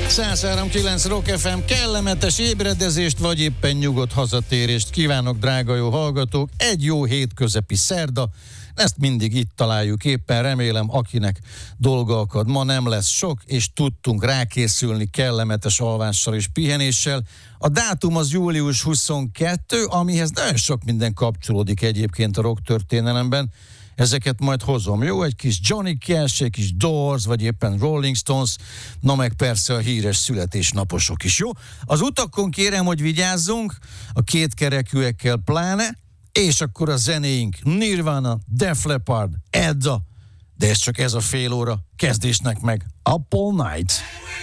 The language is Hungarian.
103.9 Rock FM, kellemetes ébredezést, vagy éppen nyugodt hazatérést kívánok, drága jó hallgatók. Egy jó hétközepi szerda, ezt mindig itt találjuk éppen, remélem akinek dolga akad, ma nem lesz sok, és tudtunk rákészülni kellemetes alvással és pihenéssel. A dátum az július 22, amihez nagyon sok minden kapcsolódik egyébként a rock történelemben. Ezeket majd hozom, jó? Egy kis Johnny Cash, egy kis Doors, vagy éppen Rolling Stones, na meg persze a híres születésnaposok is, jó? Az utakon kérem, hogy vigyázzunk, a kétkerekűekkel pláne, és akkor a zenéink Nirvana, Def Leppard, Edda, de ez csak ez a fél óra, kezdésnek meg Up All Night.